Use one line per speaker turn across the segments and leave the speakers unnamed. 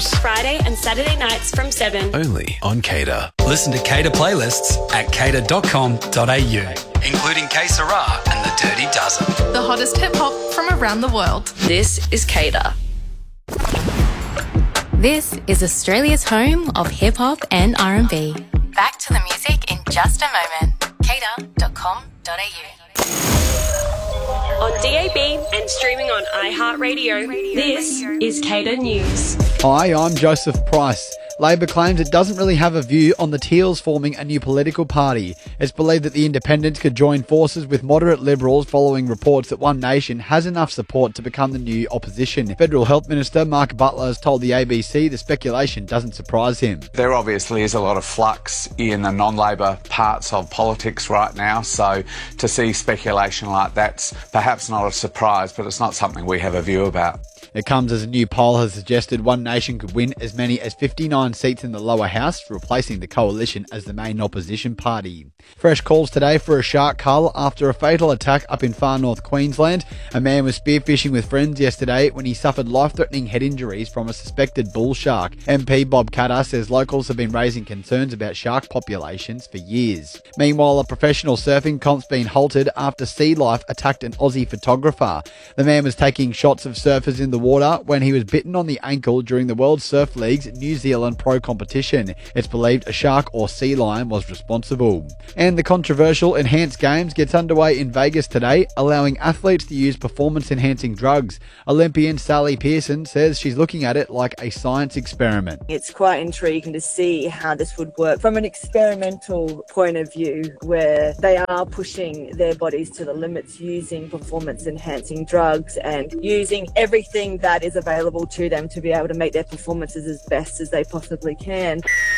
Jobs.
Friday and Saturday nights from 7.
Only on Cater.
Listen to Cater playlists at cater.com.au, including Que Sera and The Dirty Dozen.
The hottest hip-hop from around the world.
This is Cater.
This is Australia's home of hip-hop and R&B. Back to the music in just a moment. cater.com.au.
On DAB and streaming on iHeartRadio, this is Cater News.
Hi, I'm Joseph Price. Labor claims it doesn't really have a view on the Teals forming a new political party. It's believed that the Independents could join forces with moderate Liberals following reports that One Nation has enough support to become the new opposition. Federal Health Minister Mark Butler has told the ABC the speculation doesn't surprise him.
There obviously is a lot of flux in the non-Labor parts of politics right now, so to see speculation like that's perhaps not a surprise, but it's not something we have a view about.
It comes as a new poll has suggested One Nation could win as many as 59 seats in the lower house, replacing the coalition as the main opposition party. Fresh calls today for a shark cull after a fatal attack up in far north Queensland. A man was spearfishing with friends yesterday when he suffered life-threatening head injuries from a suspected bull shark. MP Bob Katter says locals have been raising concerns about shark populations for years. Meanwhile, a professional surfing comp's been halted after sea life attacked an Aussie photographer. The man was taking shots of surfers in the water when he was bitten on the ankle during the World Surf League's New Zealand Pro competition. It's believed a shark or sea lion was responsible. And the controversial Enhanced Games gets underway in Vegas today, allowing athletes to use performance-enhancing drugs. Olympian Sally Pearson says she's looking at it like a science experiment.
It's quite intriguing to see how this would work from an experimental point of view, where they are pushing their bodies to the limits using performance-enhancing drugs and using everything that is available to them to be able to make their performances as best as they possibly can.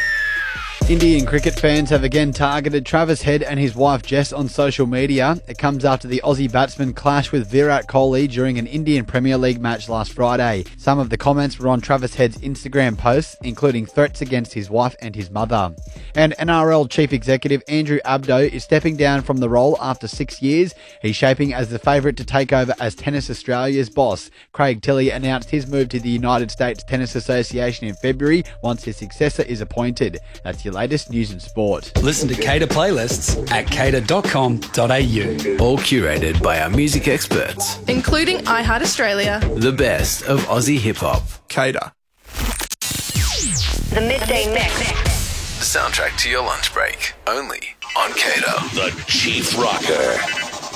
Indian cricket fans have again targeted Travis Head and his wife Jess on social media. It comes after the Aussie batsman clashed with Virat Kohli during an Indian Premier League match last Friday. Some of the comments were on Travis Head's Instagram posts, including threats against his wife and his mother. And NRL Chief Executive Andrew Abdo is stepping down from the role after 6 years. He's shaping as the favourite to take over as Tennis Australia's boss. Craig Tilley announced his move to the United States Tennis Association in February once his successor is appointed. That's your latest news and sport.
Listen to Cater playlists at cater.com.au.
All curated by our music experts.
Including iHeart Australia.
The best of Aussie hip-hop.
Cater.
The Midday Mix.
The soundtrack to your lunch break. Only on Cater.
The Chief Rocker.